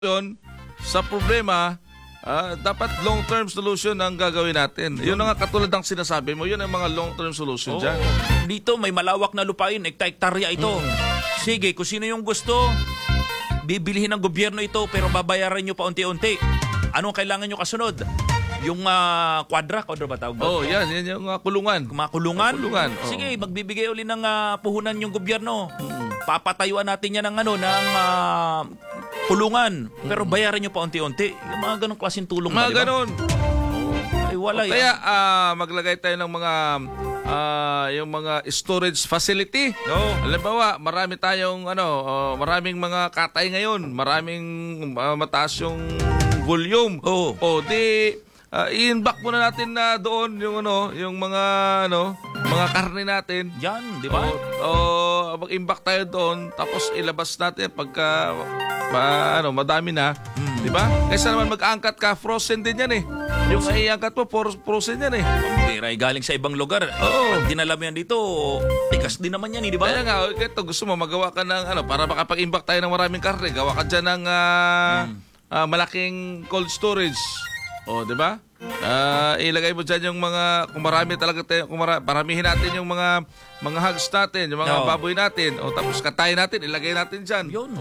Yun, sa problema, dapat long-term solution ang gagawin natin. Yun ang katulad ng sinasabi mo, yun ang mga long-term solution dyan. Dito may malawak na lupain, ekta-ektarya ito. Sige, kung sino yung gusto, bibilihin ng gobyerno ito pero babayaran nyo pa unti-unti. Anong kailangan nyo kasunod? Yung kwadra ba tawag doon? Yan yung kulungan. Kulungan? Kulungan. Sige, magbibigay uli ng puhunan yung gobyerno. Papatayuan natin yan ng kulungan. Pero bayaran nyo pa unti-unti. Yung mga ganong klaseng tulong ba, Mga ganon. Ay, wala yan. Kaya maglagay tayo ng mga yung mga storage facility. Halimbawa, marami tayong maraming mga katay ngayon, maraming mataas yung volume. Di i-inback muna natin na doon yung mga karne natin. Yan, di ba? Mag-imbak tayo doon tapos ilabas natin pagka madami na, di ba? Kaysa naman mag-angkat ka, frozen din yan eh. Yung iangkat mo, frozen yan eh. Ay galing sa ibang lugar. Pag dinala mo yan dito, tikas din naman yan, di ba? Kaya nga, ito gusto mo magawa ka ng para makapag-imbak tayo ng maraming karne, gawa ka dyan ng malaking cold storage. Di ba? Ilagay mo dyan yung mga, kung marami talaga tayo, paramihin natin yung mga hogs natin, yung mga baboy natin, tapos katayin natin, ilagay natin dyan. Yun.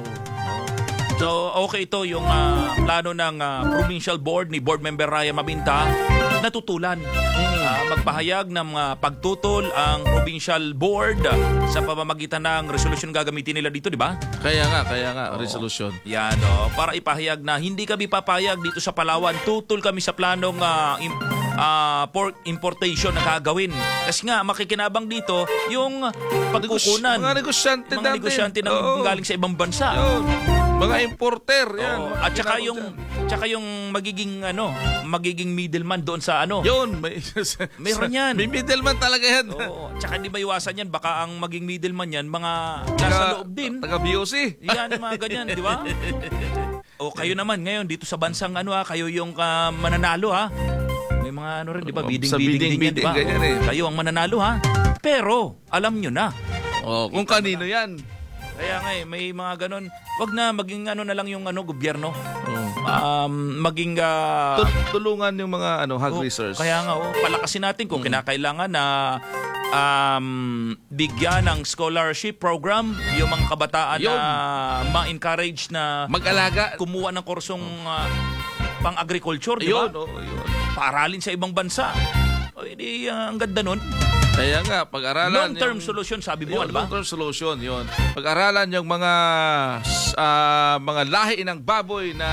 So, okay ito yung plano ng Provincial Board ni Board Member Ryan Mabinta natutulan. Magpahayag ng pagtutol ang Provincial Board sa pamamagitan ng resolution gagamitin nila dito, di ba? Kaya nga, resolution. Yan, para ipahayag na hindi kami papayag dito sa Palawan. Tutol kami sa planong pork importation na gagawin. Kasi nga, makikinabang dito yung pagkukunan. Mga negosyante na galing sa ibang bansa. Mga importer, yan. At saka yung magiging middleman doon sa Yun, meron yan. May middleman talaga yan. Tsaka hindi maiwasan yan, baka ang maging middleman yan, mga nasa loob din. Taga-BOC. Yan, mga ganyan, di ba? Kayo naman ngayon, dito sa bansang kayo yung mananalo, ha? May mga rin, di ba? Bidding din yan, di ba? Kayo ang mananalo, ha? Pero, alam nyo na. Kung kanino yan. Kaya nga may mga ganon. Wag na maging na lang yung gobyerno. Maging tulungan yung mga hog research. Kaya nga palakasin natin kung kinakailangan na bigyan ng scholarship program yung mga kabataan na ma-encourage na mag-alaga, kumuha ng kursong pang-agriculture, di ba? Paaralin sa ibang bansa. Ang ganda nun. Kaya nga, pag-aralan long-term solution, sabi mo, di ba? Long-term solution, yun. Pag-aralan yung mga lahi ng baboy na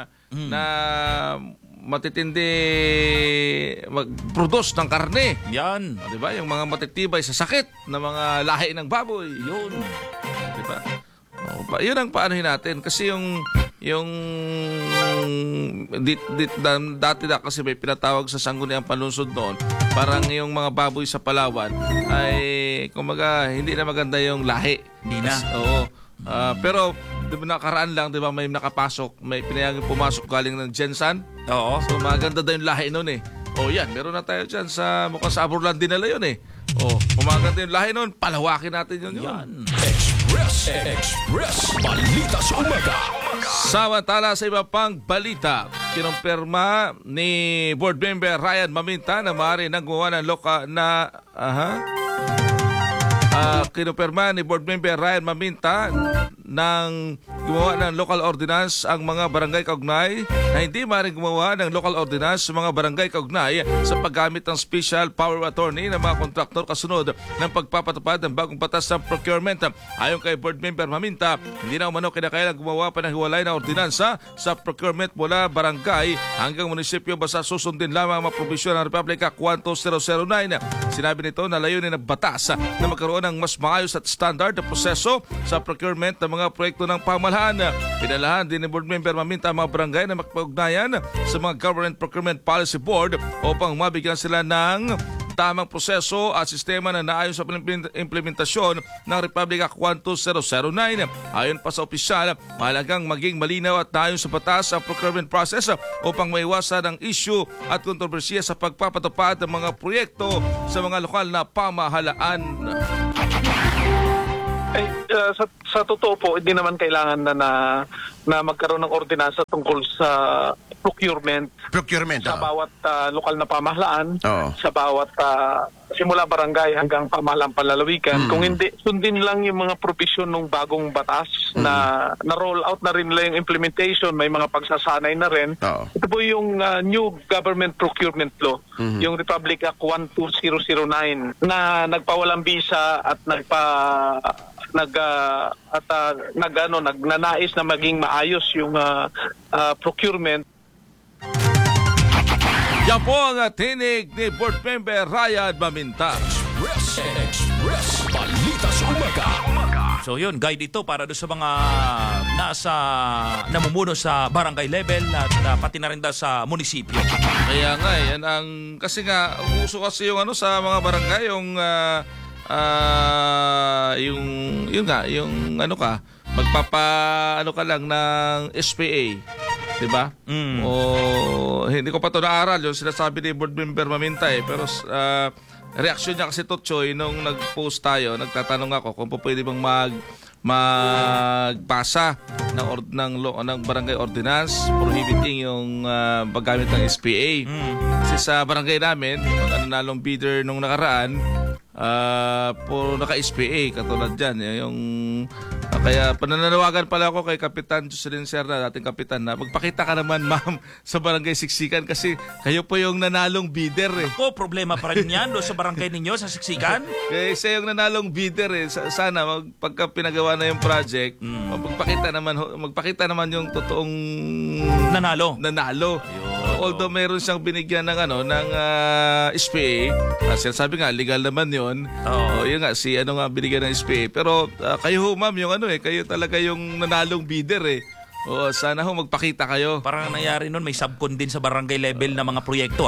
matitindi mag-produce ng karne. Yan. Di ba? Yung mga matitibay sa sakit na mga lahi ng baboy. Yun. Di ba? Yun ang paanohin natin. Kasi yung dati na kasi may pinatawag sa Sangguniang Palunsod noon, parang yung mga baboy sa Palawan ay kumaga hindi na maganda yung lahi. Hindi na. Pero nakaraan lang, di ba, may nakapasok, may pinayagin pumasok galing ng Jensan. Oo. So maganda daw yung lahi noon eh. Yan, meron na tayo dyan mukhang sa Aburlan din nila yun eh. Maganda yung lahi noon, palawakin natin yun. Yan. Express Balita sa Umaga. Samantala sa iba pang balita, kinumpirma ni Board Member Ryan Maminta na maaari nang gumawa ng kinumpirma ni Board Member Ryan Maminta nang gumawa ng local ordinance ang mga barangay kaugnay na hindi maaaring gumawa ng local ordinance sa mga barangay kaugnay sa paggamit ng special power of attorney ng mga kontraktor kasunod ng pagpapatupad ng bagong batas ng procurement. Ayon kay Board Member Maminta, hindi na umano kinakailangan gumawa pa ng hiwalay na ordinansa sa procurement mula barangay hanggang munisipyo basta susundin lamang ang mga probisyon ng Republic Act 12009. Sinabi nito na layunin ng batas na magkaroon ng mas maayos at standard na proseso sa procurement ng mga proyekto ng pamahalaan. Pinalahan din ni Board Member Maminta ang mga barangay na makapag-ugnayan sa mga Government Procurement Policy Board upang mabigyan sila ng tamang proseso at sistema na naayon sa implementasyon ng Republic Act 12009. Ayon pa sa opisyal, mahalagang maging malinaw at naayon sa batas ang procurement process upang maiwasan ang issue at kontrobersiya sa pagpapatupad ng mga proyekto sa mga lokal na pamahalaan. sa totoo po, hindi naman kailangan na magkaroon ng ordinansa tungkol sa procurement sa bawat lokal na pamahalaan, Oo. sa bawat simula barangay hanggang pamahalaan panlalawigan. Kung hindi, sundin lang yung mga provision ng bagong batas na roll out na rin nila yung implementation, may mga pagsasanay na rin. Oo. Ito po yung new government procurement law, yung Republic Act 12009 na nagpawalang bisa at nagnanais na maging maayos yung procurement. Yan po ang tinig ni Board Member Ryan Maminta. Express Balita sa Umaga. So yun, guide ito para doon sa mga namumuno sa barangay level at pati na rin daw sa munisipyo. Kaya nga, yan ang, kasi nga, uso kasi yung sa mga barangay, yung magpapa ka lang ng SPA, 'di ba? O hindi ko pa to naaral yung sinasabi ni Board Member Maminta pero reaksyon niya kasi to, Choy, nung nag-post tayo, nagtatanong ako kung pwede bang magpasa ng barangay ordinance prohibiting yung paggamit ng SPA. Kasi sa barangay namin, yung nanalong bidder nung nakaraan, puro naka-SPA katulad dyan. Yung kaya pananawagan pala ako kay Kapitan Jocelyn Serna, dating kapitan, na magpakita ka naman, ma'am, sa barangay Siksikan kasi kayo po yung nanalong bidder eh. Problema pa rin yan doon sa barangay ninyo, sa Siksikan? Kaya siya yung nanalong bidder eh. Sana pagka pinagawa na yung project, magpakita naman yung totoong nanalo. Although meron siyang binigyan ng SPA, sabi nga legal naman 'yon. Yun nga binigyan ng SPA. Pero kayo ma'am, yung kayo talaga yung nanalong bidder eh. Sana magpakita kayo. Parang nangyari nun, may subcon din sa barangay level na mga proyekto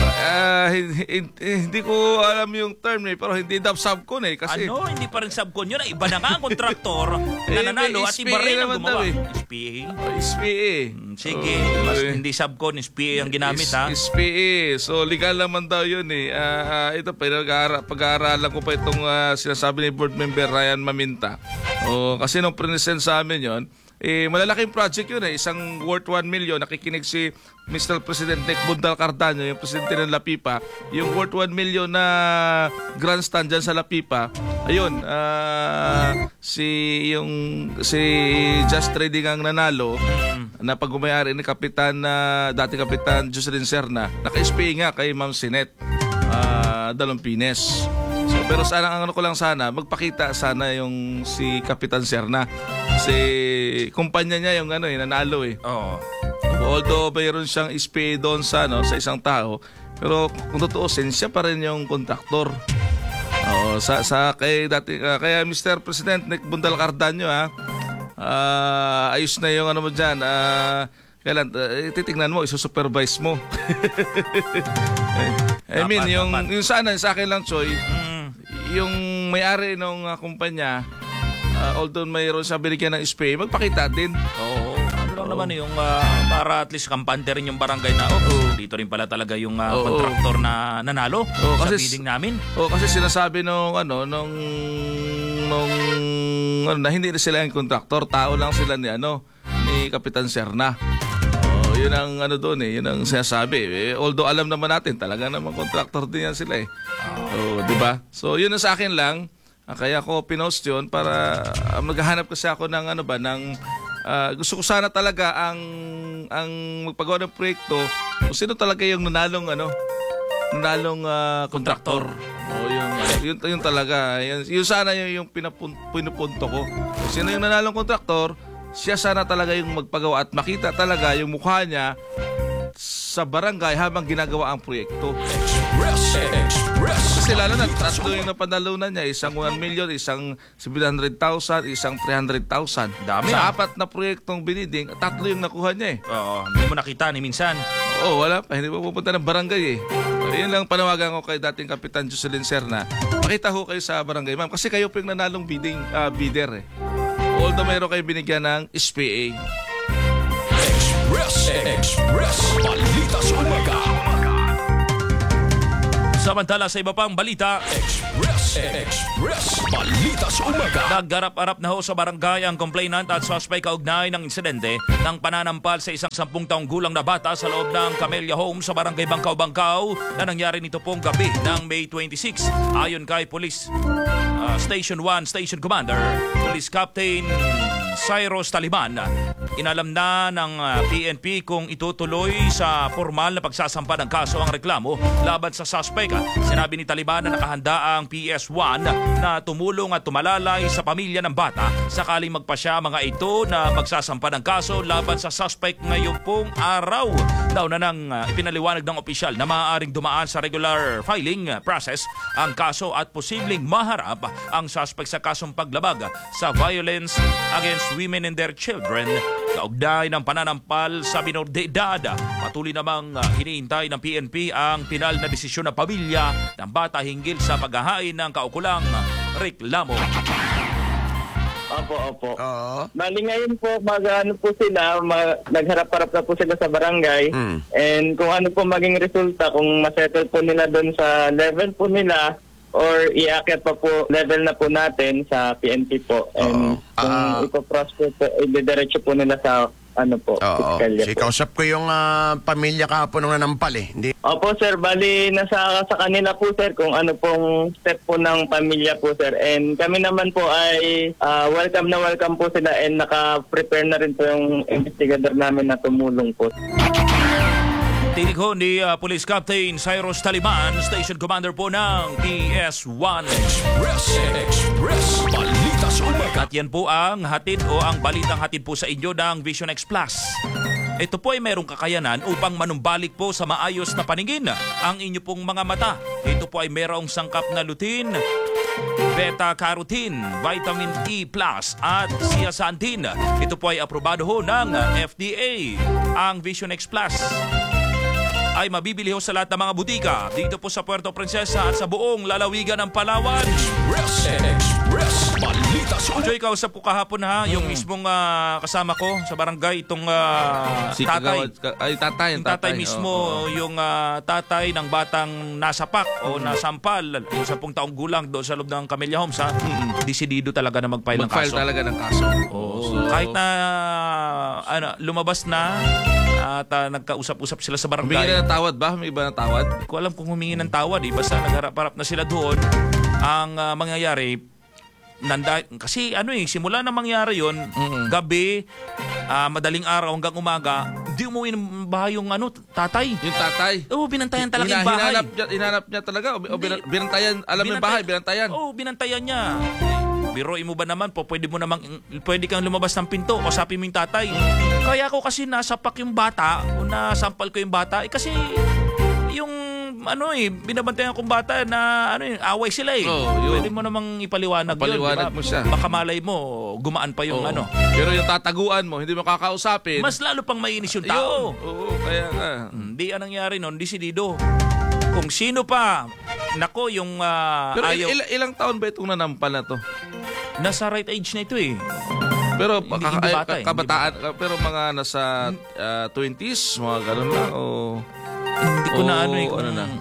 hindi ko alam yung term pero hindi daw subcon kasi hindi pa rin subcon yun. Iba na nga ang kontraktor na nanalo at iba rin ang gumawa. SPA. Sige, mas hindi subcon, SPA ang ginamit SPA. So legal naman daw yun ito pag-aaralan ko pa itong sinasabi ni Board Member Ryan Maminta. Kasi nung present sa amin yun, malalaking project yun isang worth 1 million. Nakikinig si Mr. President Nick Bundal Cardaño, yung presidente ng Lapipa, yung worth 1 million na grandstand dyan sa Lapipa. Ayun, si Just Trading ang nanalo na pag-umayari ni dating Kapitan Jocelyn Serna. Naka-SPA nga kay Ma'am Sinet Dalumpines. Pero sana magpakita sana yung si Kapitan Serna. Kasi kumpanya niya yung nanalo eh. Although mayroon siyang SPA doon sa isang tao, pero kung totoo, siya pa rin yung kontraktor. Kaya Mr. President Nick Bundal Cardaño ayos na yung mo dyan. Kailan titingnan mo, isusupervise mo. Yung sana sa akin lang, Choy, yung may-ari ng kumpanya, although mayroon siya binigyan ng SPA, magpakita din. Ano lang naman yung para at least kampante rin yung barangay na dito rin pala talaga yung kontraktor na nanalo sa bidding namin. Kasi sinasabi na hindi na sila yung kontraktor, tao lang sila ni Kapitan Serna. Yun ang doon yun ang sinasabi. Although alam naman natin talaga naman kontraktor din yan sila di ba? So yun ang sa akin lang. Kaya ko pinost yun para maghahanap kasi ako ng gusto ko sana talaga ang magpagawa ng proyekto kung sino talaga yung nanalong kontraktor. Yun talaga. Yun sana yung pinupunto ko. Kung sino yung nanalong kontraktor, siya sana talaga yung magpagawa at makita talaga yung mukha niya sa barangay habang ginagawa ang proyekto. Kasi lalo na tatlo yung napanalunan niya, isang 1 million, isang 700,000, isang 300,000. Dami sa 4 na proyektong biniding, 3 yung nakuha niya hindi mo nakita ni minsan. Wala pa, hindi pa pupunta ng barangay yun lang panawagan ko kay dating Kapitan Jocelyn Serna. Pakita ho kayo sa barangay, ma'am, kasi kayo po yung nanalong bidder although mayroon kayo binigyan ng SPA. Express Balita sa Umaga. Samantala sa iba pang balita, Express Balita sa Umaga. Naggarap-arap na ho sa barangay ang complainant at suspect kaugnay ng insidente ng pananampal sa isang 10 taong gulang na bata sa loob ng Camellia Home sa barangay Bangkaw-Bangkaw na nangyari nito pong gabi ng May 26. Ayon kay Police Station 1 Station Commander Police Captain Cyrus Taliban, inalam na ng PNP kung itutuloy sa formal na pagsasampa ng kaso ang reklamo laban sa suspect. Sinabi ni Taliban na nakahanda ang PS1 na tumulong at tumalalay sa pamilya ng bata sakaling magpasya mga ito na magsasampa ng kaso laban sa suspect ngayong pong araw. Daw na nang ipinaliwanag ng opisyal na maaaring dumaan sa regular filing process ang kaso at posibleng maharap ang suspect sa kasong paglabag sa violence against women and their children kaugnay ng pananampal sa minor de edad. Patuloy namang hinihintay ng PNP ang pinal na desisyon ng pamilya ng bata hinggil sa paghahain ng kaukulang reklamo. Opo. Bali ngayon po, nagharap-harap na po sila sa barangay. And kung ano po maging resulta, kung masettle po nila doon sa level po nila, or iakyat pa po level na po natin sa PNP po. And kung ipoprosper po, diretso po nila sa piskalya po. Kausap ko yung pamilya kahapon nung nanampal eh. Hindi. Opo sir, bali nasa sa kanila po sir kung ano pong step po ng pamilya po sir. And kami naman po ay welcome po sila and naka-prepare na rin po yung investigador namin na tumulong po. Tinig ho ni Police Captain Cyrus Taliban, Station Commander po ng PS1. Express Balita sa Umaga. At yan po ang hatid o ang balitang hatid po sa inyo ng Vision X Plus. Ito po ay merong kakayanan upang manumbalik po sa maayos na paningin ang inyo pong mga mata. Ito po ay merong sangkap na lutein, beta-carotene, vitamin E+, at zeaxanthin. Ito po ay aprobado ho ng FDA. Ang Vision X Plus ay mabibili ho sa lahat ng mga butika dito po sa Puerto Princesa at sa buong lalawigan ng Palawan. Express Balita sa Umaga. Joy, kausap ko kahapon yung mismong kasama ko sa barangay, itong Si tatay. tatay. Yung tatay mismo, yung tatay ng batang nasapak o nasampal, yung 10 taong gulang doon sa loob ng Camellia Homes. Desidido talaga na mag-file ng Mag-file kaso. talaga ng kaso. Oo. Kahit na lumabas na at nagkausap-usap sila sa Humingi barangay. na ng tawad ba? May iba ng tawad? Hindi ko alam kung humingi ng tawad. Basta nagharap-harap na sila doon. Ang mangyayari, kasi simula na mangyari yon, gabi, madaling araw hanggang umaga, hindi umuwi ng bahay yung tatay. Yung tatay. Oo, binantayan talaga yung bahay. Hinanap niya talaga. Binantayan. Alam mo yung bahay, binantayan. Oo, binantayan niya. Biroin mo ba naman po, pwede kang lumabas ng pinto, kausapin mo yung tatay. Kaya ako kasi nasapak yung bata, o nasampal ko yung bata, kasi yung binabantayan kong bata na away sila eh. Yun. Pwede mo namang ipaliwanag yun. Paliwanag mo siya. Baka malay mo, gumaan pa yung Pero yung tataguan mo, hindi mo kakausapin. Mas lalo pang mainis yung tao. Oo, kaya nga. Hindi ang nangyari nun, desidido. Kung sino pa, yung Pero ayaw. ilang taon ba itong nanampal na to? Nasa right age na ito eh. Pero Hindi bata eh, kabataan, pero mga nasa 20s, mga ganun lang o Hindi ko na ano na.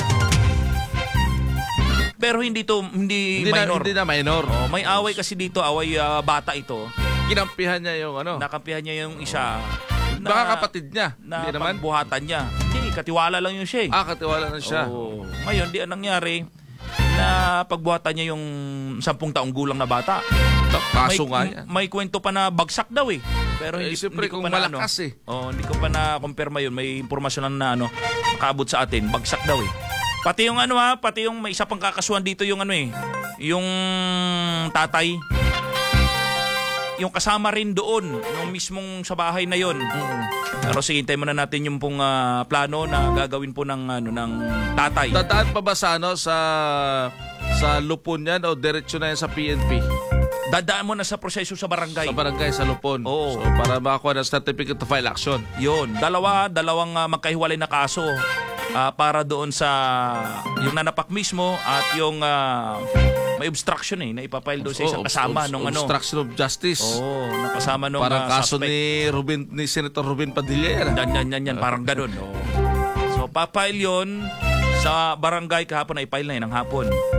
Pero hindi minor. Hindi na minor. Oh, may away kasi dito, away bata ito. Kinampihan niya yung Nakampihan niya yung isa. Baka kapatid niya. Na Hindi naman. pagbuhatan niya. Hindi, katiwala lang yun siya eh. Katiwala na siya. Oo. Ngayon, di anong nangyari na pagbuhatan niya yung 10 taong gulang na bata. Kaso nga yan. May kwento pa na bagsak daw eh. Pero Siyempre, hindi ko kung pa malakas eh. hindi ko pa na-confirma yun. May impormasyon na nakaabot sa atin. Bagsak daw eh. Pati yung pati yung may isa pang kakasuhan dito yung yung tatay. Yung kasama rin doon, nung mismong sa bahay na yon. Pero sige, hintayin muna natin yung pong plano na gagawin po ng tatay. Dadaan pa ba sa sa Lupon yan o diretso na yan sa PNP? Dadaan mo na sa proseso sa barangay. Sa barangay, sa Lupon. Oo. So, para makakuha ng certificate to file action. Yun. Dalawang magkahiwalay na kaso para doon sa yung nanapak mismo at yung may obstruction na ipapile doon sa isang kasama nung obstruction of justice. Oo, nakasama nung parang kaso suspect. ni Senator Ruben Padilla yan. Yan, parang ganun. So, papile yun sa barangay kahapon, ay file na yun ng hapon.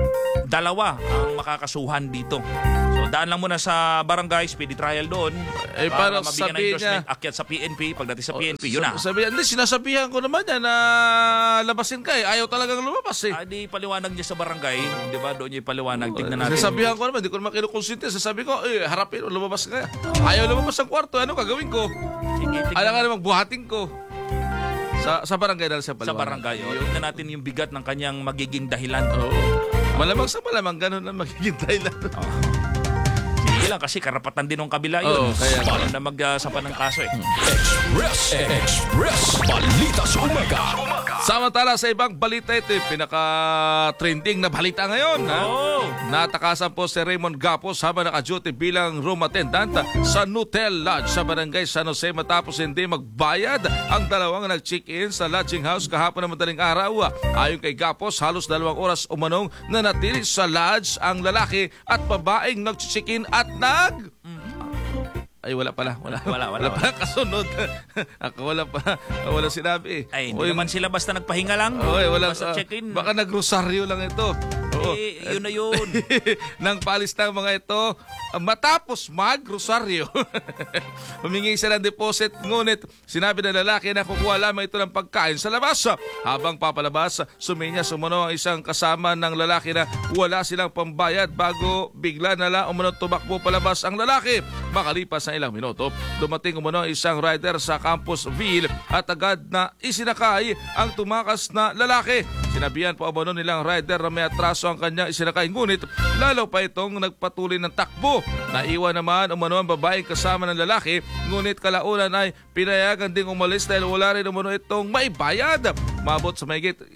Dalawa ang makakasuhan dito. So daan lang muna sa barangay, speedy trial doon. Eh, para parang mabigyan ng sabihin endorsement, niya- akyat sa PNP. Pagdating sa PNP, yun na. Sabihan, hindi, sinasabihan ko naman yan na labasin ka eh. Ayaw talagang lumabas eh. Di paliwanag niya sa barangay, di ba? Doon niya ipaliwanag. Tignan natin. Sasabihan ko naman, hindi ko naman kinukonsinti. Sasabi ko, harapin, lumabas ka. Ayaw lumabas ng kwarto, ano gagawin ko? Sige, tignan Alam ka naman, buhatin ko. Sa barangay na siya sa barangay. Tignan natin yung bigat ng kanyang magiging dahilan. Oo. Malamang sa malamang, ganun na magiging dahilan. Sige lang, kasi karapatan din ng kabila yun. Oo, kaya- Paano na magsapan ng kaso eh. Express Balita sa Umaga. Samantala sa ibang balita, ito yung pinaka-trending na balita ngayon. Ha? Oh! Natakasan po si Raymond Gapos habang naka-duty bilang room attendant sa Nutel Lodge sa barangay San Jose matapos hindi magbayad ang dalawang nag-check-in sa lodging house kahapon ng madaling araw. Ayon kay Gapos, halos 2 oras umanong nanatili sa lodge ang lalaki at babaeng nag-check-in at Ay, wala pala. Wala pala kasunod. Ako wala sinabi eh. Ay, hindi naman sila basta nagpahinga lang. Wala, basta check-in. Baka nagrosaryo lang ito. Oo. Yun na yun. Nang palis ng mga ito, matapos mag-rosaryo, humingi siya ng deposit, ngunit sinabi ng lalaki na kukuha lamang ito ng pagkain sa labas. Habang papalabas, suminya sumano ang isang kasama ng lalaki na wala silang pambayad bago bigla na lang umano tumakbo palabas ang lalaki. Makalipas ng ilang minuto, dumating umano ang isang rider sa Campusville at agad na isinakay ang tumakas na lalaki. Sinabihan po umano nilang rider na may atraso ang kanyang isinakay, ngunit lalo pa itong nagpatuloy ng takbo. Naiwan naman umano ang babaeng kasama ng lalaki, ngunit kalaunan ay pinayagan ding umalis dahil wala rin umano itong maibayad. Umabot sa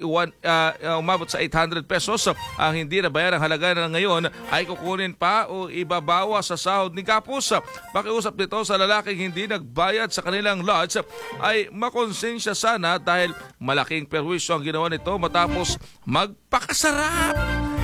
800 pesos ang hindi nabayad ang halaga na ngayon ay kukunin pa o ibabawa sa sahod ni Gapos. Pakiusap nito sa lalaking hindi nagbayad sa kanilang lodge ay makonsensya sana dahil malaking perwisyo ang ginawa nito matapos magpakasarap.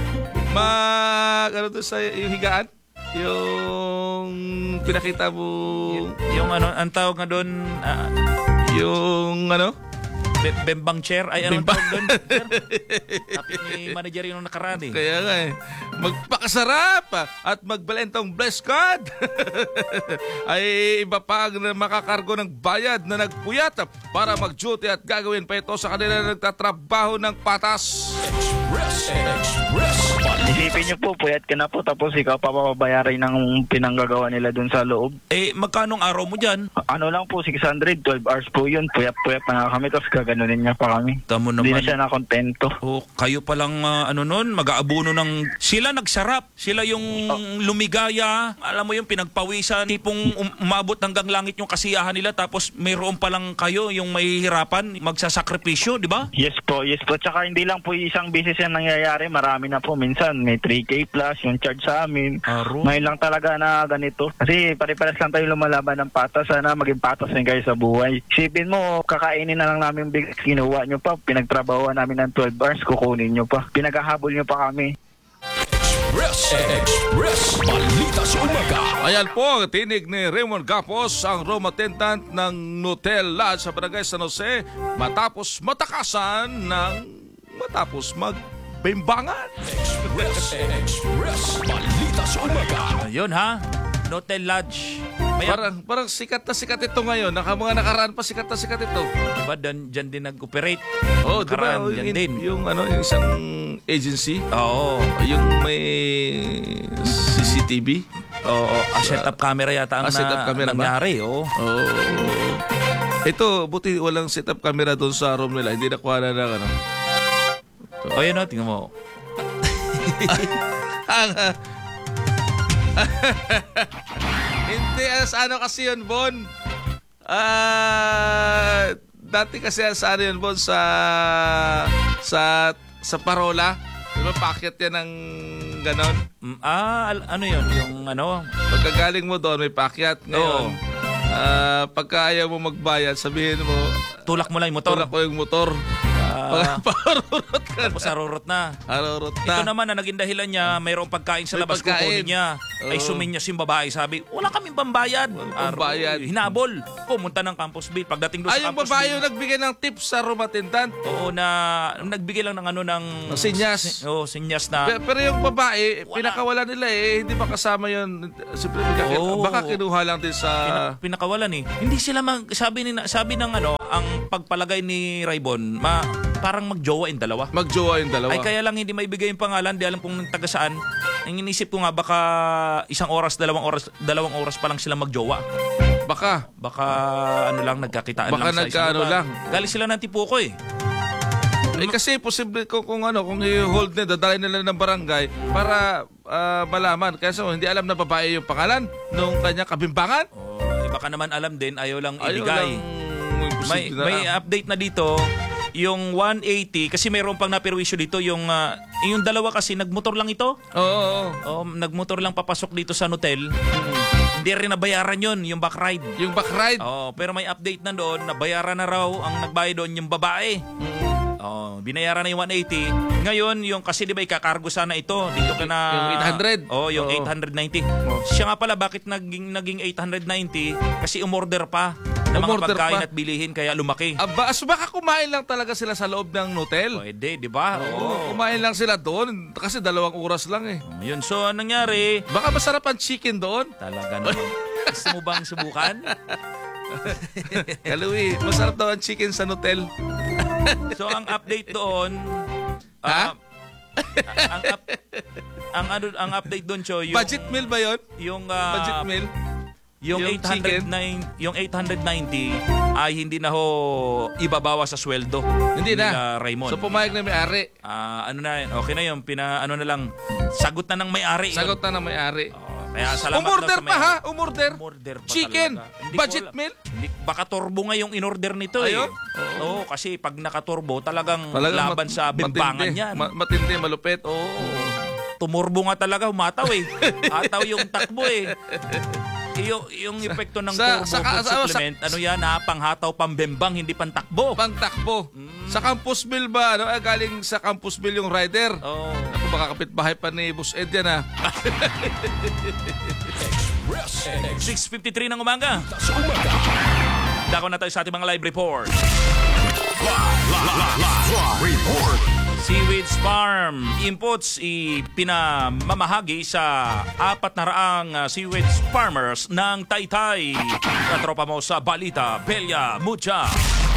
Ano to sa yung higaan? Yung pinakita mo Yung ang tawag nga doon, yung bembang chair. Ay, ano ang Bembang. tawag doon? Tapos ni manager yung nakaraan eh. Kaya nga magpakasarap at magbalentong bless God. Ay iba pa ang makakargo ng bayad na nagpuyat para mag-duty at gagawin pa ito sa kanila na nagtatrabaho ng patas. Express Isipin niyo po, puyat ka na po tapos ikaw papabayarin ng pinanggagawa nila dun sa loob. Magkano ang araw mo dyan? Ano lang po, 600, 12 hours po yun. Puyat-puyat na nga kami tapos gaganunin niya pa kami. Tamo Hindi na naman. siya nakontento. Kayo palang nun, mag-aabuno ng... Sila nagsarap. Sila yung lumigaya. Alam mo yung pinagpawisan. Tipong umabot hanggang langit yung kasiyahan nila tapos mayroon palang kayo yung may hirapan, magsasakripisyo, di ba? Yes po, yes po. Tsaka hindi lang po isang business yan nangyayari. Marami na po. Minsan may 3K plus yung charge sa amin. Aro. Ngayon lang talaga na ganito. Kasi pare-pares lang tayo lumalaban ng patas. Sana maging patas din kayo sa buhay. Isipin mo, kakainin na lang namin big. Kinuha nyo pa. Pinagtrabahoan namin ng 12 hours. Kukunin nyo pa. Pinaghahabol nyo pa kami. Express Balita sa Umaga. Ayan po ang tinig ni Raymond Gapos, ang room attendant ng Nutel Lodge sa barangay San Jose matapos magbimbangan. Express Balita sa Umaga. Ayun ha, Nutel Lodge. Parang sikat na sikat ito ngayon. Mga nakaraan pa sikat na sikat ito. Diba, dyan din nag-operate. Oh, diba? Nakaraan, dyan din. Yung isang agency, Oo. yung may CCTV. Oo, set-up camera yata ang set-up camera ba? nangyari. Oo. Oh. Ito, buti walang setup camera doon sa room nila. Hindi nakuha na ng O yun o, tingnan mo. Hindi, kasi yun, Bon? Dati kasi yun, Bon, sa parola. Diba, packet yan ng ganon? Ano yun? Yung ano? Pagkagaling mo doon, may packet. Ngayon, pagka ayaw mo magbayad, sabihin mo, Tulak mo lang yung motor. tulak ko yung motor. Parurot ka Tapos arurot na. Arurot Ito na. naman na naging dahilan niya, mayroong pagkain sa May labas, pagkain. kukunin niya. Ay Oo. suminyas yung babae, sabi, wala kaming pambayad. pambayad. Hinabol. Pumunta ng Campusville. Pagdating doon Ay, sa yung babae Campusville, yung nagbigay ng tips sa room attendant. oo, na nagbigay lang ng ng Sinyas. Oo, sinyas na. Pero yung babae, Wala. pinakawala nila hindi ba kasama yun? Siyempre, Oo. baka kinuha lang din sa... Pinakawalan eh. Hindi sila sabi ng ang pagpalagay ni Raybon, parang magjowa yung dalawa. Magjowa yung dalawa. Ay kaya lang hindi maibigay yung pangalan, di alam kung taga saan. Ang inisip ko nga baka isang oras, dalawang oras pa lang sila magjowa. Baka. Baka ano lang nagkakitaan Baka lang sa isang nagkaano lugar. lang. Galing sila ng Tipuco eh. Kasi posible kung i-hold nila, dadalhin nila ng barangay para malaman. Kasi hindi alam na babae yung pangalan nung kanya kabimbangan. Baka naman alam din, ayaw lang Ayaw ibigay. lang, May posible na. update na dito, yung 180 kasi mayroon pang napirwisyo dito yung dalawa kasi nagmotor lang ito. Oo. Nagmotor lang papasok dito sa hotel. Hindi rin nabayaran yun, yung back ride. Yung back ride. Pero may update na doon, nabayaran na raw ang nagbayad doon yung babae. Binayaran na yung 180. Ngayon, yung kasi di ba ikakargo sana ito, dito ka na Yung 800. yung Oo. 890. Siya nga pala bakit naging 890 kasi umorder pa ng mga Umorder pagkain pa. at bilihin kaya lumaki. Baka kumain lang talaga sila sa loob ng hotel. Pwede, di ba? Oo, kumain lang sila doon kasi 2 oras lang eh. Yun, so anong nangyari? Baka masarap ang chicken doon. Talaga naman. Gusto mo bang subukan? Kaluwi, masarap daw ang chicken sa hotel. So ang update doon, Ha? ang update doon, Cho, yung Budget meal ba yon? yung Budget meal? yung yung 809 yung 890 ay hindi na ho ibabawa sa sweldo. Hindi na. nila Raymond. So pumayag na may-ari. Ano na yun, okay na yun, ano na lang, sagot na ng may-ari. yun. Sagot na ng may-ari. Kaya salamat Umorder daw sa pa ha? may-ari. Umorder? Umorder pa Chicken? talaga. Hindi Budget ko alam. meal? Baka turbo nga yung in-order nito Ayun? Oo, kasi pag nakaturbo talagang laban sa bimbangan matindi. yan. Matindi, malupit. Tumurbo nga talaga, humataw eh. Ataw yung takbo eh. Yung epekto ng turbo food supplement, ano yan ha, panghataw, pambembang, hindi pantakbo. Pangtakbo. Sa Campusville ba? Galing sa Campusville yung rider. Oo. Ako baka kapitbahay pa ni Boss Ed yan ha. Express and 6:53 ng umaga. sa umaga. Dako na tayo sa ating mga live report. Report. Seaweeds Farm Inputs ipinamamahagi sa 400 seaweeds farmers ng Taytay. Katropa mo sa Balita, Belia, Mucha.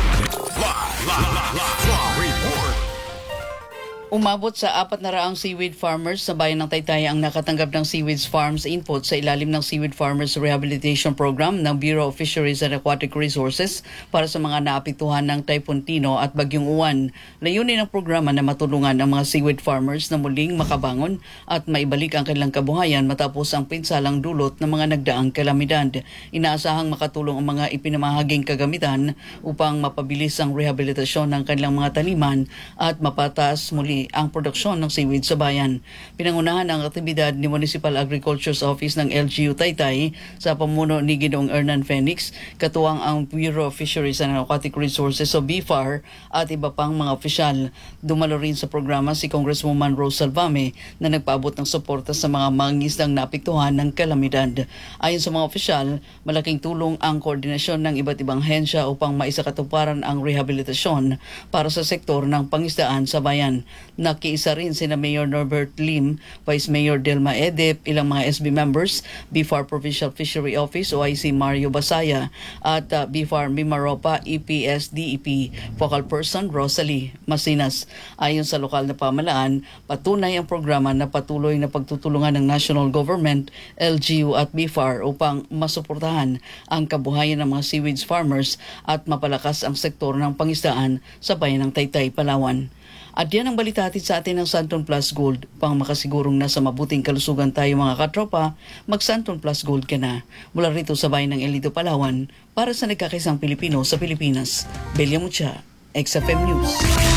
Report. Umabot sa 400 seaweed farmers sa bayan ng Taytay ang nakatanggap ng Seaweeds Farms input sa ilalim ng Seaweed Farmers Rehabilitation Program ng Bureau of Fisheries and Aquatic Resources para sa mga naapektuhan ng Typhoon Tino at Bagyong Uwan. Layunin ng programa na matulungan ang mga seaweed farmers na muling makabangon at maibalik ang kanilang kabuhayan matapos ang pinsalang dulot ng mga nagdaang kalamidad. Inaasahang makatulong ang mga ipinamahaging kagamitan upang mapabilis ang rehabilitasyon ng kanilang mga taniman at mapatas muli ang produksyon ng seaweed sa bayan. Pinangunahan ang aktibidad ni Municipal Agriculture's Office ng LGU Taytay sa pamuno ni Ginoong Hernan Phoenix, katuwang ang Bureau of Fisheries and Aquatic Resources o BFAR at iba pang mga opisyal. Dumalo rin sa programa si Congresswoman Rose Salvame na nagpaabot ng suporta sa mga mangingisdang naapektuhan ng kalamidad. Ayon sa mga opisyal, malaking tulong ang koordinasyon ng iba't ibang hensya upang maisakatuparan ang rehabilitasyon para sa sektor ng pangisdaan sa bayan. Nakiisa rin sina Mayor Norbert Lim, Vice Mayor Delma Edep, ilang mga SB members, BFAR Provincial Fishery Office OIC Mario Basaya at BFAR Mimaropa EPSDEP Focal Person Rosalie Masinas. Ayon sa lokal na pamahalaan, patunay ang programa na patuloy na pagtutulungan ng national government, LGU at BFAR upang masuportahan ang kabuhayan ng mga seaweeds farmers at mapalakas ang sektor ng pangisdaan sa bayan ng Taytay, Palawan. At yan ang balita hatid sa atin ng Santon Plus Gold. Pang makasigurong nasa mabuting kalusugan tayo mga katropa, mag Santon Plus Gold ka na. Mula rito sa bayan ng Elito, Palawan, para sa nagkakaisang Pilipino sa Pilipinas. Belia Mucha, XFM News.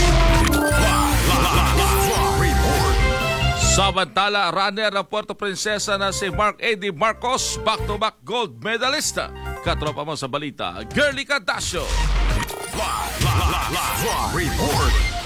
Report. Samantala, runner ng Puerto Princesa na si Mark A.D. Marcos, back-to-back gold medalista. Katropa mo sa balita, Girly Cadasio. Report.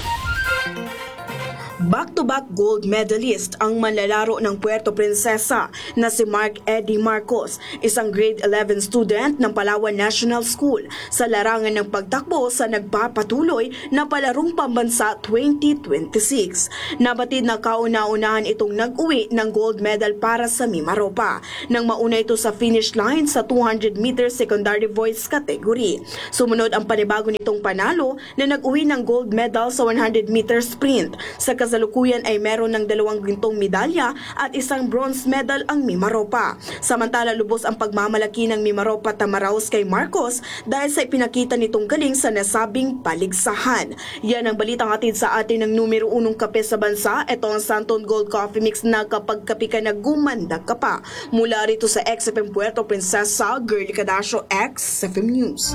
Back-to-back gold medalist ang manlalaro ng Puerto Princesa na si Mark Eddie Marcos, isang grade 11 student ng Palawan National School sa larangan ng pagtakbo sa nagpapatuloy na palarong pambansa 2026. Nabatid na kauna-unahan itong nag-uwi ng gold medal para sa Mimaropa nang mauna ito sa finish line sa 200 meter secondary voice category. Sumunod ang panibago nitong panalo na nag-uwi ng gold medal sa 100 meter sprint. Sa kasalukuyan ay meron ng 2 gintong medalya at 1 bronze medal ang Mimaropa. Samantala lubos ang pagmamalaki ng Mimaropa Tamaraos kay Marcos dahil sa ipinakita nitong galing sa nasabing paligsahan. Yan ang balitang hatid sa atin ng numero 1 kape sa bansa. Ito ang Santon Gold Coffee Mix na kapag kape ka na gumanda ka pa. Mula rito sa XFM Puerto Princesa, Girly Cadasio, XFM News.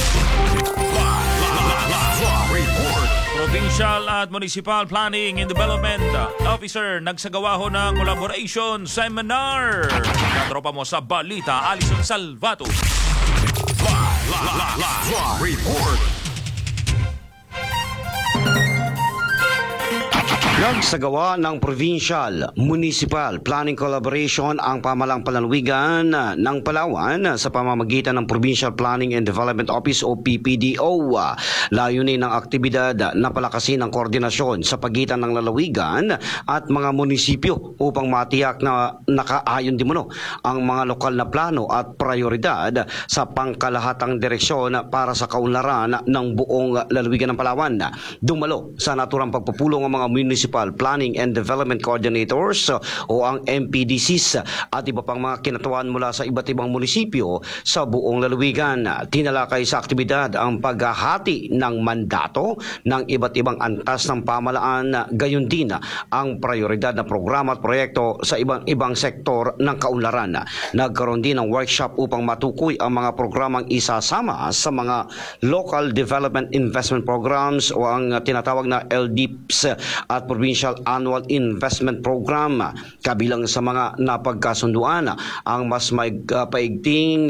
Provincial at Municipal Planning and Development Officer nagsagawa ho ng collaboration seminar. Katropa mo sa balita, Alison Salvato. Report. Nagsagawa ng Provincial Municipal Planning Collaboration ang pamalang panlalawigan ng Palawan sa pamamagitan ng Provincial Planning and Development Office o PPDO. Layunin ng aktibidad na palakasin ang koordinasyon sa pagitan ng lalawigan at mga munisipyo upang matiyak na nakaayon din ang mga lokal na plano at prioridad sa pangkalahatang direksyon para sa kaunlaran ng buong lalawigan ng Palawan. Dumalo sa naturang pagpupulong ang mga municipal Planning and Development Coordinators o ang MPDCs at iba pang mga kinatuan mula sa iba't ibang munisipyo sa buong lalawigan. Tinalakay sa aktibidad ang paghahati ng mandato ng iba't ibang antas ng pamalaan, gayon din ang prioridad na programa at proyekto sa ibang sektor ng kaunlaran. Nagkaroon din ng workshop upang matukoy ang mga programang isasama sa mga Local Development Investment Programs o ang tinatawag na LDIPs at Provincial Annual Investment Program. Kabilang sa mga napagkasunduan ang mas pinaigting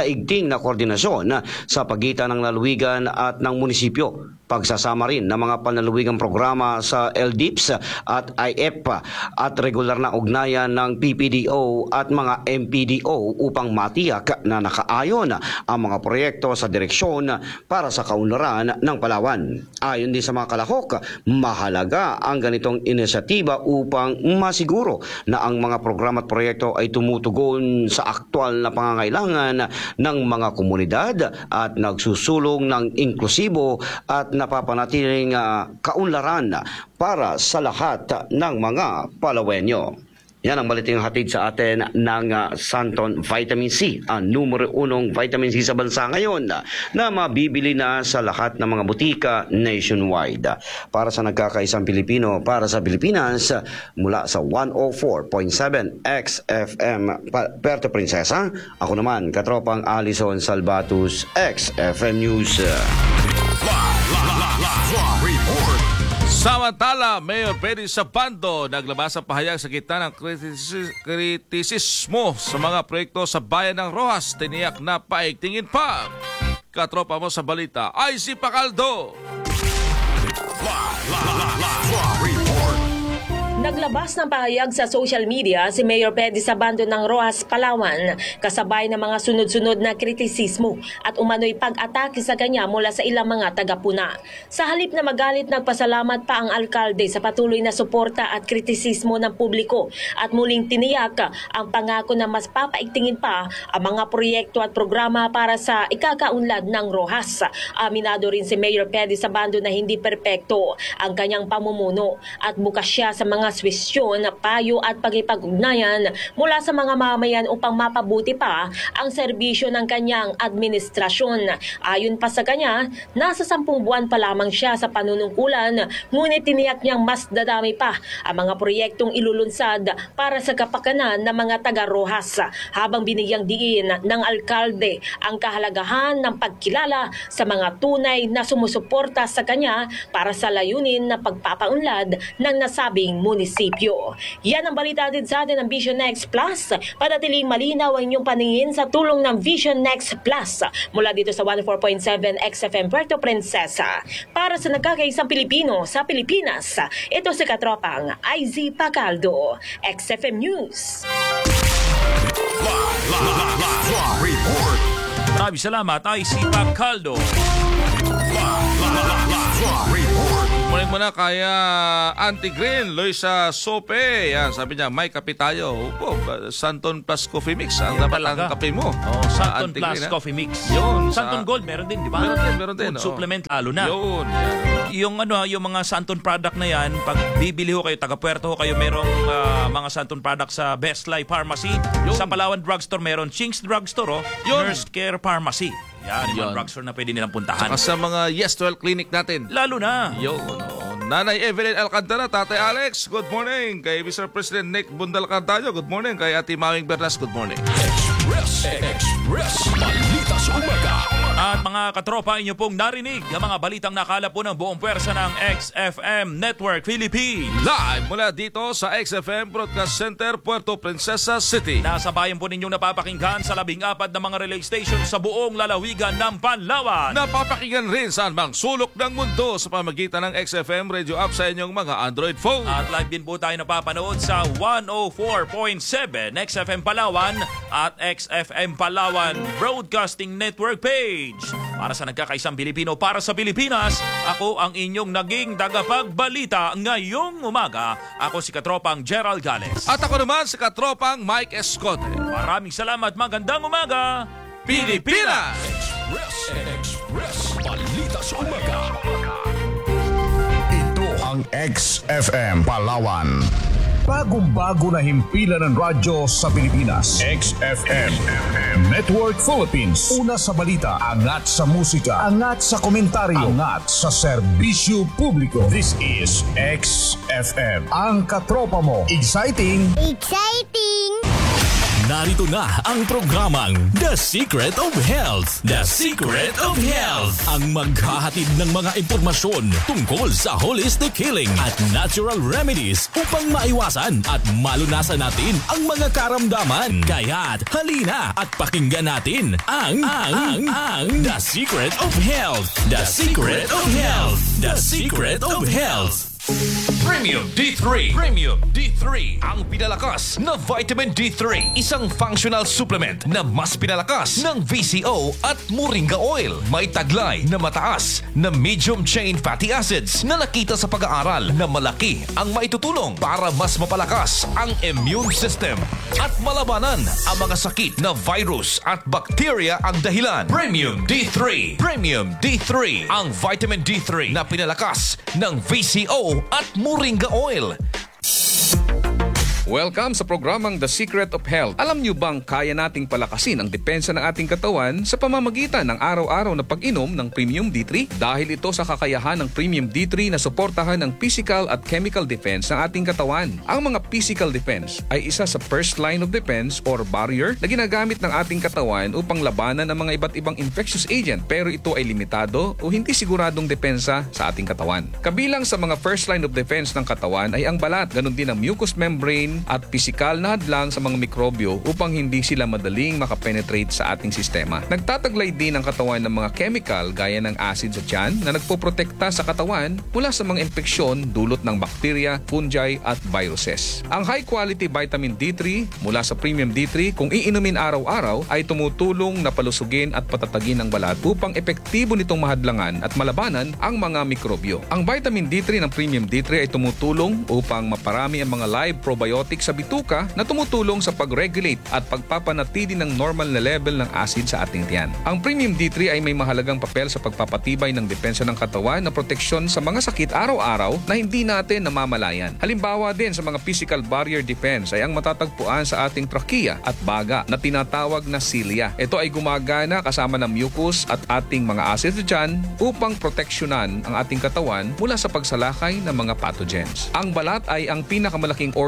na koordinasyon sa pagitan ng lalawigan at ng munisipyo. Pagsasama rin ng mga panlalawigang programa sa LDIPs at IEP at regular na ugnayan ng PPDO at mga MPDO upang matiyak na nakaayon ang mga proyekto sa direksyon para sa kaunlaran ng Palawan. Ayon din sa mga kalahok, mahalaga ang ganitong inisyatiba upang masiguro na ang mga programa at proyekto ay tumutugon sa aktwal na pangangailangan ng mga komunidad at nagsusulong ng inklusibo at napapanatiling kaunlaran para sa lahat ng mga Palawenyo. Yan ang balitang hatid sa atin ng Santon Vitamin C, ang numero 1 vitamin C sa bansa ngayon na mabibili na sa lahat ng mga butika nationwide. Para sa nagkakaisang Pilipino, para sa Pilipinas, mula sa 104.7 XFM Puerto Princesa, ako naman, katropang Alison Salvatus, XFM News. Report. Samantala, Mayor Pedro Sabando naglabas ang pahayag sa gitna ng kritisismo sa mga proyekto sa bayan ng Roxas. Tiniyak na paigtingin pa. Katropa mo sa balita, IC Pacaldo. Report. Naglabas ng pahayag sa social media si Mayor Pedro Sabando ng Roxas, Palawan, kasabay ng mga sunod-sunod na kritisismo at umano'y pag-atake sa kanya mula sa ilang mga tagapuna. Sa halip na magalit, nagpasalamat pa ang alkalde sa patuloy na suporta at kritisismo ng publiko at muling tiniyak ang pangako na mas papaigtingin pa ang mga proyekto at programa para sa ikakaunlad ng Roxas. Aminado rin si Mayor Pedro Sabando na hindi perpekto ang kanyang pamumuno at bukas siya sa mga suwestyon, payo at pagkipag-ugnayan mula sa mga mamayan upang mapabuti pa ang serbisyo ng kanyang administrasyon. Ayon pa sa kanya, nasa 10 buwan pa lamang siya sa panunungkulan, ngunit tiniyak niyang mas dadami pa ang mga proyektong ilulunsad para sa kapakanan ng mga taga-Roxas, habang binigyang diin ng alkalde ang kahalagahan ng pagkilala sa mga tunay na sumusuporta sa kanya para sa layunin na pagpapaunlad ng nasabing munisipyo. munisipyo. Yan ang balita din sa atin ng Vision Next Plus. Panatiling malinaw ang inyong paningin sa tulong ng Vision Next Plus mula dito sa 104.7 XFM Puerto Princesa. Para sa nagkakaisang Pilipino sa Pilipinas, ito si Katropang IZ Pacaldo, XFM News. Live report. Maraming salamat, IZ Pacaldo. Live report. Morning muna kaya Auntie Green, Loisa Sope. Yan, sabi niya, may kape tayo. Opo, Santon Plus Coffee Mix. Ang dapat ang talaga. kape mo. Santon Auntie Plus Green, ha? Coffee Mix. Yun, Santon sa- Gold, meron din, di ba? Meron din. Food Oo. supplement, lalo na. Yun. Yan. Yung mga Santon product na yan, pag bibili ho kayo, taga Puerto ho kayo, merong mga Santon product sa Best Life Pharmacy. Yun. Sa Palawan Drugstore, meron Chinks Drugstore, Yun. Nurse Care Pharmacy. Yan, yung Yun. mga drugstore na pwede nilang puntahan. Saka sa mga Yes 12 clinic natin. Lalo na. Yun. Nanay Evelyn Alcantara, Tatay Alex, good morning. Kay Mr. President Nick Bundal Cardayo, good morning. Kay Ate Mawing Bernas, good morning. Express. Balita sa umaga. At mga katropa, inyo pong narinig ang mga balitang nakalap po ng buong pwersa ng XFM Network Philippines. Live mula dito sa XFM Broadcast Center, Puerto Princesa City. Nasa bayan po ninyong napapakinggan sa 14 na mga relay station sa buong lalawigan ng Panlawan. Napapakinggan rin sa anumang sulok ng mundo sa pamagitan ng XFM Radio App sa inyong mga Android phone. At live din po tayo napapanood sa 104.7 XFM Palawan at XFM Palawan Broadcasting Network page. Para sa nagkakaisang Pilipino para sa Pilipinas, ako ang inyong naging tagapagbalita ngayong umaga. Ako si Katropang Gerald Gales. At ako naman si Katropang Mike Escote. Maraming salamat, magandang umaga, Pilipinas! Express. Balita sa umaga. Ito ang XFM Palawan. Bagong-bago na himpilan ng radyo sa Pilipinas. XFM Network Philippines. Una sa balita, angat sa musika, angat sa komentaryo, angat sa serbisyo publiko. This is XFM. Ang katropa mo. Exciting! Narito na ang programang The Secret of Health. The Secret of Health. Ang maghahatid ng mga impormasyon tungkol sa holistic healing at natural remedies upang maiwasan at malunasan natin ang mga karamdaman. Kaya't halina at pakinggan natin ang The Secret of Health. The Secret of Health. The Secret of Health. Premium D3. Premium D3. Ang pinalakas na vitamin D3. Isang functional supplement na mas pinalakas ng VCO at Moringa Oil. May taglay na mataas na medium chain fatty acids na nakita sa pag-aaral na malaki ang maitutulong para mas mapalakas ang immune system at malabanan ang mga sakit na virus at bacteria ang dahilan. Premium D3. Premium D3. Ang vitamin D3 na pinalakas ng VCO at Moringa Oil. Welcome sa programang The Secret of Health. Alam niyo bang kaya nating palakasin ang depensa ng ating katawan sa pamamagitan ng araw-araw na pag-inom ng Premium D3? Dahil ito sa kakayahan ng Premium D3 na suportahan ng physical at chemical defense ng ating katawan. Ang mga physical defense ay isa sa first line of defense or barrier na ginagamit ng ating katawan upang labanan ang mga iba't ibang infectious agent, pero ito ay limitado o hindi siguradong depensa sa ating katawan. Kabilang sa mga first line of defense ng katawan ay ang balat, ganun din ang mucous membrane at pisikal na hadlang sa mga mikrobyo upang hindi sila madaling makapenetrate sa ating sistema. Nagtataglay din ang katawan ng mga chemical gaya ng acid sa tiyan na nagpoprotekta sa katawan mula sa mga infeksyon dulot ng bacteria, fungi at viruses. Ang high quality vitamin D3 mula sa Premium D3 kung iinumin araw-araw ay tumutulong na palusugin at patatagin ang balat upang epektibo nitong mahadlangan at malabanan ang mga mikrobyo. Ang vitamin D3 ng Premium D3 ay tumutulong upang maparami ang mga live probiotics sa bituka na tumutulong sa pag-regulate at pagpapanatili ng normal na level ng acid sa ating tiyan. Ang Premium D3 ay may mahalagang papel sa pagpapatibay ng depensa ng katawan na proteksyon sa mga sakit araw-araw na hindi natin namamalayan. Halimbawa din sa mga physical barrier defense ay ang matatagpuan sa ating trachea at baga na tinatawag na cilia. Ito ay gumagana kasama ng mucus at ating mga acid sa tiyan upang proteksyonan ang ating katawan mula sa pagsalakay ng mga pathogens. Ang balat ay ang pinakamalaking organ ng ating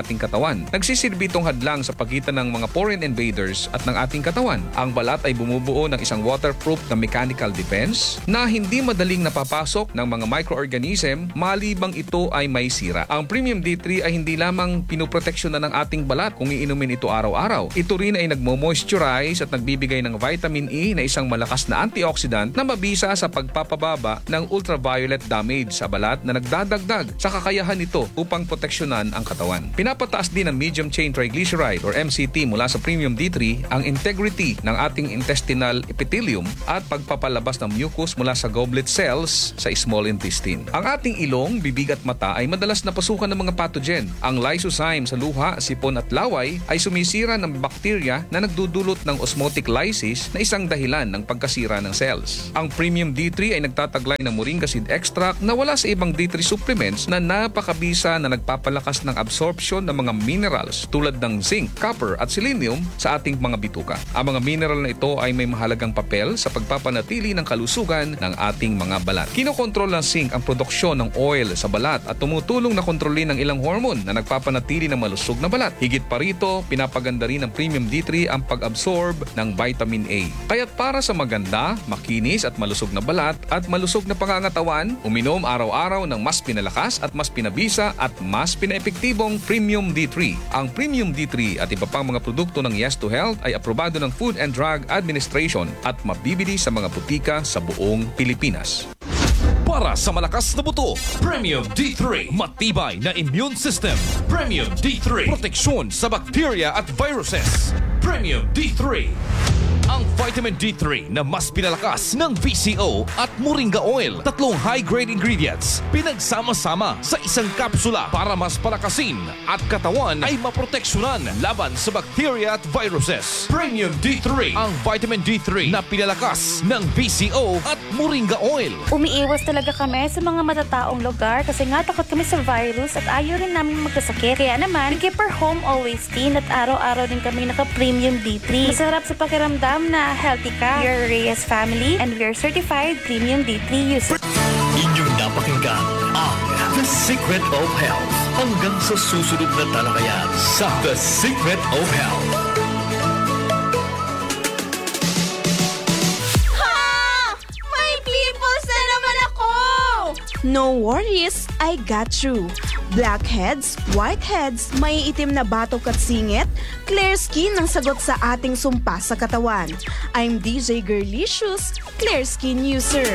ating katawan. Nagsisilbi itong hadlang sa pagitan ng mga foreign invaders at ng ating katawan. Ang balat ay bumubuo ng isang waterproof na mechanical defense na hindi madaling napapasok ng mga microorganism malibang ito ay may sira. Ang Premium D3 ay hindi lamang pinoproteksyonan ng ating balat kung iinumin ito araw-araw. Ito rin ay nagmo-moisturize at nagbibigay ng vitamin E na isang malakas na antioxidant na mabisa sa pagpapababa ng ultraviolet damage sa balat na nagdadagdag sa kakayahan nito upang proteksyonan ang katawan. Pinapataas din ng medium chain triglyceride or MCT mula sa Premium D3 ang integrity ng ating intestinal epithelium at pagpapalabas ng mucus mula sa goblet cells sa small intestine. Ang ating ilong, bibig at mata ay madalas napasukan ng mga pathogen. Ang lysozyme sa luha, sipon at laway ay sumisira ng bakterya na nagdudulot ng osmotic lysis na isang dahilan ng pagkasira ng cells. Ang Premium D3 ay nagtataglay ng moringa seed extract na wala sa ibang D3 supplements na napakabisa na nagpapalakas ng absorption ng mga minerals tulad ng zinc, copper at selenium sa ating mga bituka. Ang mga mineral na ito ay may mahalagang papel sa pagpapanatili ng kalusugan ng ating mga balat. Kinokontrol ng zinc ang produksyon ng oil sa balat at tumutulong na kontrolin ng ilang hormone na nagpapanatili ng malusog na balat. Higit pa rito, pinapaganda rin ng Premium D3 ang pag-absorb ng vitamin A. Kaya't para sa maganda, makinis at malusog na balat at malusog na pangangatawan, uminom araw-araw ng mas pinalakas at mas pinabisa at mas pinaepektibong Premium D3. Ang Premium D3 at iba pang mga produkto ng Yes to Health ay aprobado ng Food and Drug Administration at mabibili sa mga butika sa buong Pilipinas. Para sa malakas na buto, Premium D3. Matibay na immune system. Premium D3. Proteksyon sa bacteria at viruses. Premium D3. Ang Vitamin D3 na mas pinalakas ng VCO at Moringa Oil. 3 high-grade ingredients pinagsama-sama sa isang kapsula para mas palakasin at katawan ay maproteksyonan laban sa bacteria at viruses. Premium D3. Ang Vitamin D3 na pinalakas ng VCO at Moringa Oil. Umiiwas talaga kami sa mga matataong lugar kasi nga takot kami sa virus at ayaw rin namin magkasakit. Kaya naman, we keep our home always clean at araw-araw din kami naka-Premium D3. Masarap sa pakiramdam na healthy ka. We are Reyes family and we are certified Premium D3 users. Inyong napakinggan ang The Secret of Health. Hanggang sa susunod na talakayan sa The Secret of Health. No worries, I got you. Blackheads, whiteheads, may itim na batok at singit, clear skin ang sagot sa ating sumpa sa katawan. I'm DJ Girlicious, clear skin user.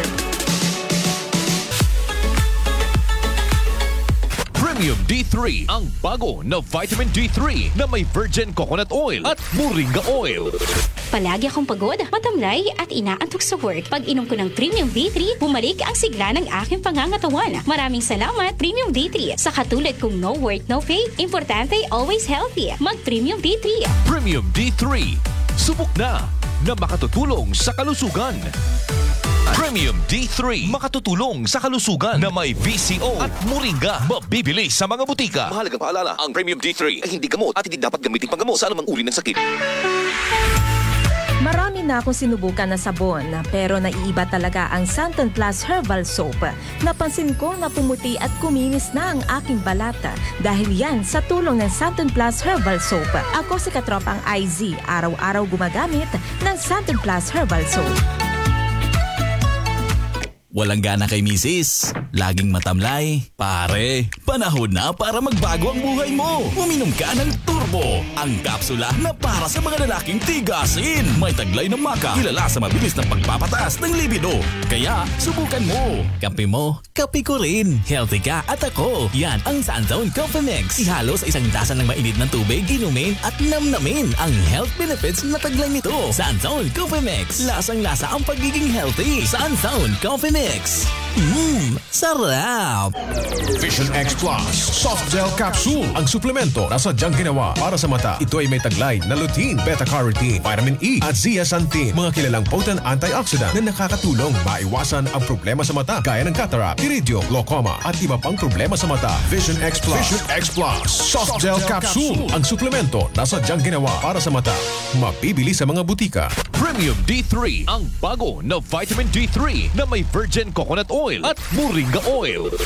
Premium D3, ang bago na Vitamin D3 na may virgin coconut oil at moringa oil. Palagi akong pagod, matamlay at inaantok sa work. Pag inom ko ng Premium D3, bumalik ang sigla ng aking pangangatawan. Maraming salamat, Premium D3. Sa katulad kong no work, no pay, importante, always healthy. Mag-Premium D3. Premium D3, subok na makatutulong sa kalusugan. Premium D3, makatutulong sa kalusugan na may VCO at moringa. Mabibili sa mga butika. Mahalagang paalala, ang Premium D3 ay hindi gamot at hindi dapat gamitin panggamot sa anumang uri ng sakit. Marami na akong sinubukan na sabon pero naiiba talaga ang Santon Plus Herbal Soap. Napansin ko na pumuti at kuminis na ang aking balat dahil yan sa tulong ng Santon Plus Herbal Soap. Ako si katropang IZ, araw-araw gumagamit ng Santon Plus Herbal Soap. Walang gana kay misis, laging matamlay. Pare, panahon na para magbago ang buhay mo. Uminom ka ng Turbo, ang kapsula na para sa mga lalaking tigasin. May taglay ng maka, kilala sa mabilis na pagpapataas ng libido. Kaya, subukan mo. Kape mo, kape ko rin. Healthy ka at ako. Yan ang Sunzone Coffee Mix. Ihalo sa isang tasa ng mainit ng tubig, inumin at namnamin ang health benefits na taglay nito. Sunzone Coffee Mix. Lasang-lasa ang pagiging healthy. Sunzone Coffee Mix. Sarap! Vision X Plus Soft Gel Capsule. Ang suplemento na sadyang ginawa para sa mata. Ito ay may taglay na lutein, beta-carotene, vitamin E at zeaxanthin. Mga kilalang potent antioxidant na nakakatulong maiwasan ang problema sa mata gaya ng cataract, iridium, glaucoma at iba pang problema sa mata. Vision X Plus. Vision X Plus Soft Gel Capsule. Ang suplemento na sadyang ginawa para sa mata. Mabibili sa mga butika. Premium D3, ang bago na Vitamin D3 na may virgin coconut oil at moringa oil.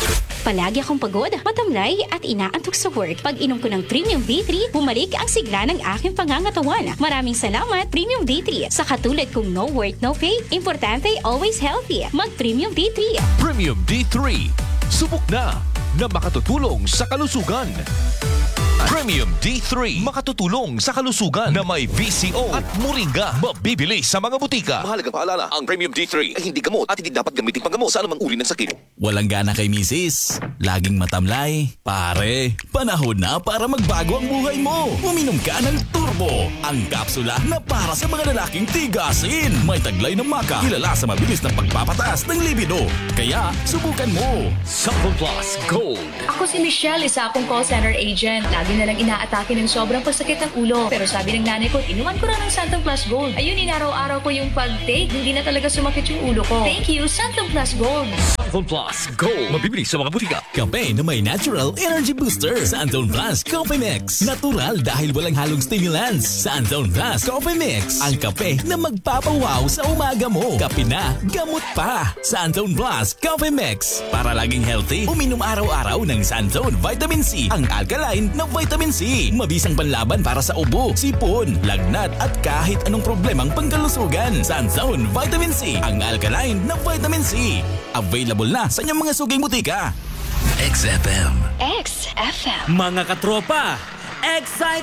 Palagi akong pagod, matamlay at inaantok sa work. Pag inom ko ng Premium D3, bumalik ang sigla ng aking pangangatawan. Maraming salamat, Premium D3. Sa katulad kong no work, no pay, importante always healthy. Mag-Premium D3. Premium D3. Subok na makatutulong sa kalusugan. Premium D3 makatutulong sa kalusugan na may VCO at Moringa. Mabibili sa mga butika. Mahalagang paalala, ang Premium D3 ay hindi gamot at hindi dapat gamitin panggamot sa anumang uri ng sakit. Walang gana kay misis, laging matamlay. Pare, panahon na para magbago ang buhay mo. Uminom ka ng Turbo, ang kapsula na para sa mga lalaking tigasin. May taglay ng maka, kilala sa mabilis na pagpapataas ng libido. Kaya, subukan mo. Santon Plus Gold. Ako si Michelle, isa akong call center agent. Lagi na lang inaatake ng sobrang pagsakit ng ulo. Pero sabi ng nanay ko, inuman ko na ng Santon Plus Gold. Ayun, inaraw-araw ko yung pag-take. Hindi na talaga sumakit yung ulo ko. Thank you, Santon Plus Gold. Santon Plus Gold. Mabibili sa mga butika. Kape na may natural energy booster. Santon Plus Coffee Mix. Natural dahil walang halong stimulants. Santon Plus Coffee Mix. Ang kape na magpapawaw sa umaga mo. Kape na, gamot pa. Santon Plus Coffee Mix. Para laging healthy, uminom araw-araw ng Santon Vitamin C. Ang alkaline na vitamin C. Mabisang panlaban para sa ubo, sipon, lagnat at kahit anong problemang pangkalusugan. Santon Vitamin C. Ang alkaline na vitamin C. Available na sa inyong mga suging butika. XFM. XFM. Mga katropa, Excite